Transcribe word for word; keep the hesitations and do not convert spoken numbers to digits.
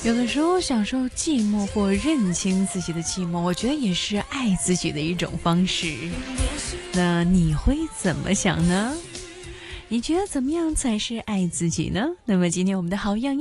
有的时候享受寂寞或认清自己的寂寞，我觉得也是爱自己的一种方式。那你会怎么想呢？你觉得怎么样才是爱自己呢？那么今天我们的好样